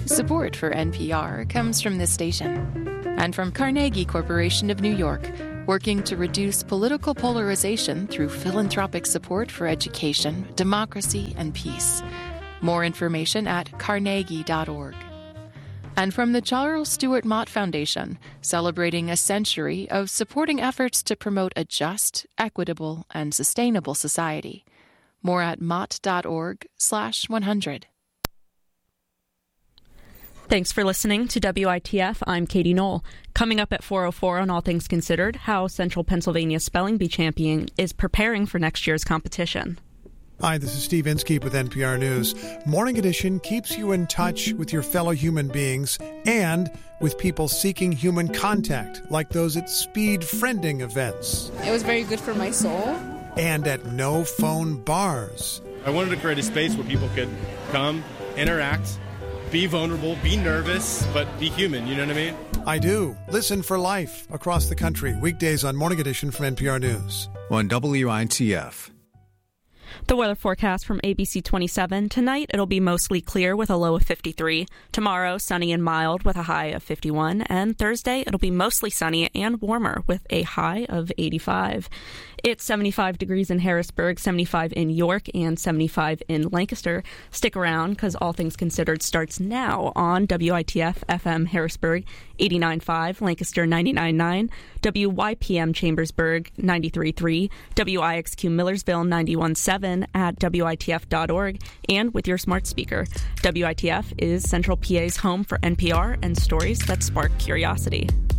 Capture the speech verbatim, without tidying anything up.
Support for N P R comes from this station and from Carnegie Corporation of New York, working to reduce political polarization through philanthropic support for education, democracy, and peace. More information at carnegie dot org. And from the Charles Stewart Mott Foundation, celebrating a century of supporting efforts to promote a just, equitable, and sustainable society. More at mott dot org slash one hundred. Thanks for listening to W I T F. I'm Katie Knoll. Coming up at four oh four on All Things Considered, how Central Pennsylvania Spelling Bee Champion is preparing for next year's competition. Hi, this is Steve Inskeep with N P R News. Morning Edition keeps you in touch with your fellow human beings and with people seeking human contact, like those at speed friending events. It was very good for my soul. And at no-phone bars. I wanted to create a space where people could come, interact, be vulnerable, be nervous, but be human, you know what I mean? I do. Listen for life across the country, weekdays on Morning Edition from N P R News. On W I T F. The weather forecast from A B C twenty-seven. Tonight, it'll be mostly clear with a low of fifty-three. Tomorrow, sunny and mild with a high of fifty-one. And Thursday, it'll be mostly sunny and warmer with a high of eighty-five. It's seventy-five degrees in Harrisburg, seventy-five in York, and seventy-five in Lancaster. Stick around because All Things Considered starts now on W I T F F M Harrisburg eighty-nine point five, Lancaster ninety-nine point nine, W Y P M Chambersburg ninety-three point three, W I X Q Millersville ninety-one point seven at W I T F dot org, and with your smart speaker. W I T F is Central P A's home for N P R and stories that spark curiosity.